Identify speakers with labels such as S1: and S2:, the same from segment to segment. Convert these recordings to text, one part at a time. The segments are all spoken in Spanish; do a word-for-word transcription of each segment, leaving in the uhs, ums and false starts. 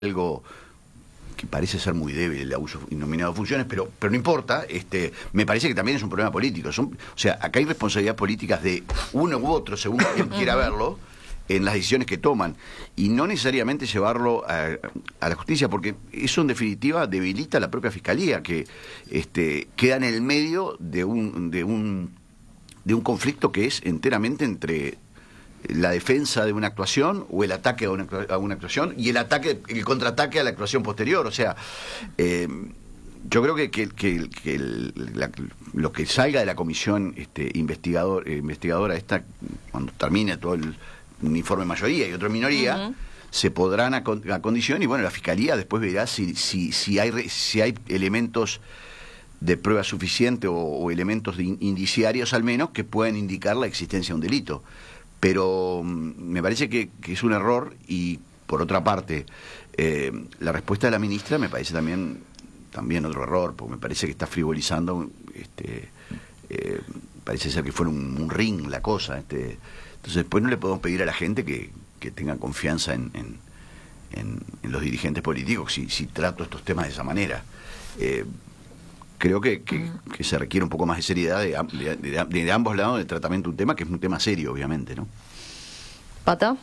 S1: algo que parece ser muy débil, el abuso innominado de funciones, pero, pero no importa, este, me parece que también es un problema político. Son, o sea, acá hay responsabilidades políticas de uno u otro, según quien quiera verlo, en las decisiones que toman, y no necesariamente llevarlo a, a la justicia, porque eso en definitiva debilita a la propia Fiscalía, que este, queda en el medio de un, de un, de un conflicto que es enteramente entre la defensa de una actuación o el ataque a una, a una actuación y el ataque, el contraataque a la actuación posterior. O sea, eh, yo creo que, que, que, que el, la, lo que salga de la comisión este, investigador, eh, investigadora esta, cuando termine todo el un informe mayoría y otro minoría, uh-huh. se podrán a, con, a condición, y bueno, la Fiscalía después verá si, si, si, hay, si hay elementos de prueba suficiente o, o elementos de in, indiciarios al menos que puedan indicar la existencia de un delito. Pero me parece que, que es un error, y por otra parte, eh, la respuesta de la ministra me parece también también otro error, porque me parece que está frivolizando, este, eh, parece ser que fuera un, un ring la cosa, este, entonces después no le podemos pedir a la gente que, que tenga confianza en, en, en, en los dirigentes políticos si, si trato estos temas de esa manera. Eh, creo que, que, que se requiere un poco más de seriedad de, de, de, de ambos lados del tratamiento de un tema que es un tema serio, obviamente, ¿no?
S2: ¿Pata?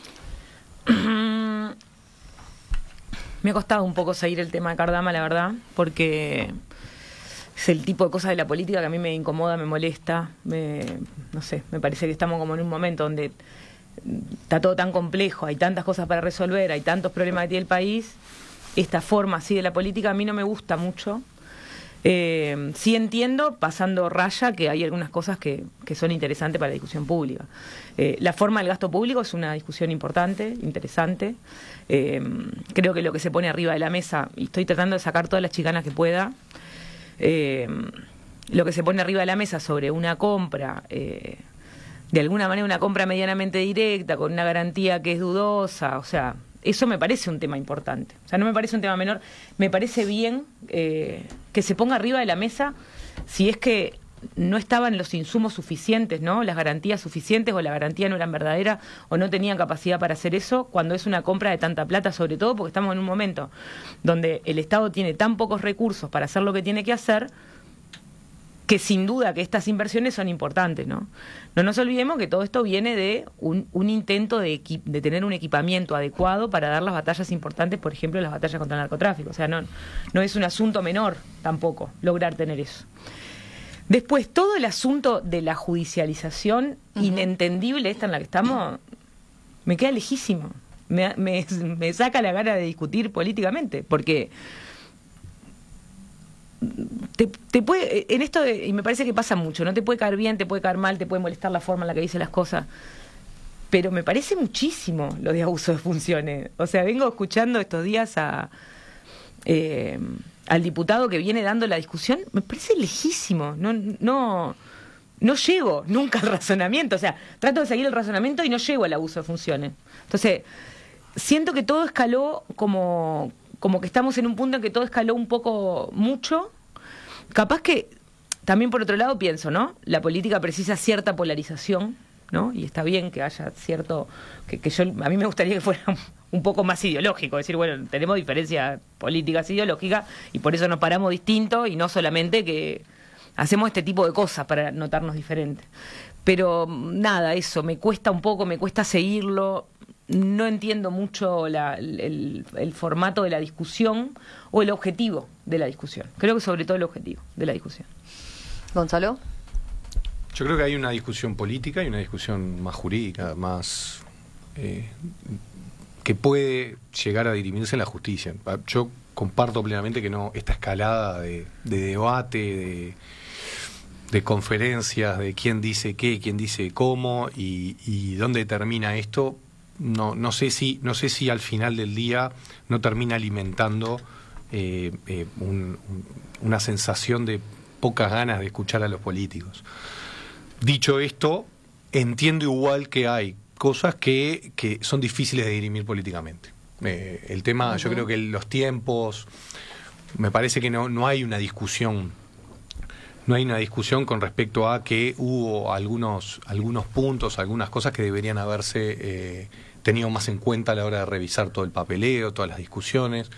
S3: Me ha costado un poco seguir el tema de Cardama, la verdad, porque es el tipo de cosas de la política que a mí me incomoda, me molesta, me, no sé, me parece que estamos como en un momento donde está todo tan complejo, hay tantas cosas para resolver, hay tantos problemas que tiene el país. Esta forma así de la política a mí no me gusta mucho. Eh, sí entiendo, pasando raya, que hay algunas cosas que, que son interesantes para la discusión pública. Eh, la forma del gasto público es una discusión importante, interesante. Eh, creo que lo que se pone arriba de la mesa, y estoy tratando de sacar todas las chicanas que pueda, eh, lo que se pone arriba de la mesa sobre una compra, eh, de alguna manera una compra medianamente directa, con una garantía que es dudosa, o sea, eso me parece un tema importante. O sea, no me parece un tema menor. Me parece bien eh, que se ponga arriba de la mesa si es que no estaban los insumos suficientes, ¿no? Las garantías suficientes, o la garantía no eran verdadera, o no tenían capacidad para hacer eso, cuando es una compra de tanta plata, sobre todo porque estamos en un momento donde el Estado tiene tan pocos recursos para hacer lo que tiene que hacer, que sin duda que estas inversiones son importantes, ¿no? No nos olvidemos que todo esto viene de un, un intento de, equi- de tener un equipamiento adecuado para dar las batallas importantes, por ejemplo, las batallas contra el narcotráfico. O sea, no, no es un asunto menor tampoco lograr tener eso. Después, todo el asunto de la judicialización, uh-huh. inentendible esta en la que estamos, me queda lejísimo. Me, me, me saca la gana de discutir políticamente, porque Te, te puede, en esto, de, y me parece que pasa mucho, no te puede caer bien, te puede caer mal, te puede molestar la forma en la que dice las cosas, pero me parece muchísimo lo de abuso de funciones. O sea, vengo escuchando estos días a eh, al diputado que viene dando la discusión, me parece lejísimo, no, no, no llego nunca al razonamiento, o sea, trato de seguir el razonamiento y no llego al abuso de funciones. Entonces, siento que todo escaló como... como que estamos en un punto en que todo escaló un poco mucho. Capaz que, también por otro lado pienso, ¿no? La política precisa cierta polarización, ¿no? Y está bien que haya cierto... que, que yo a mí me gustaría que fuera un poco más ideológico, decir, bueno, tenemos diferencias políticas ideológicas y por eso nos paramos distintos y no solamente que hacemos este tipo de cosas para notarnos diferentes. Pero nada, eso, me cuesta un poco, me cuesta seguirlo. No entiendo mucho la, el, el formato de la discusión o el objetivo de la discusión. Creo que sobre todo el objetivo de la discusión.
S2: Gonzalo.
S4: Yo creo que hay una discusión política y una discusión más jurídica, más eh, que puede llegar a dirimirse en la justicia. Yo comparto plenamente que no esta escalada de, de debate, de, de conferencias, de quién dice qué, quién dice cómo y, y dónde termina esto. No, no sé si, no sé si al final del día no termina alimentando eh, eh, un, un, una sensación de pocas ganas de escuchar a los políticos. Dicho esto, entiendo igual que hay cosas que, que son difíciles de dirimir políticamente. Eh, el tema, uh-huh. yo creo que los tiempos, me parece que no, no hay una discusión. No hay una discusión con respecto a que hubo algunos algunos puntos, algunas cosas que deberían haberse eh, tenido más en cuenta a la hora de revisar todo el papeleo, todas las discusiones.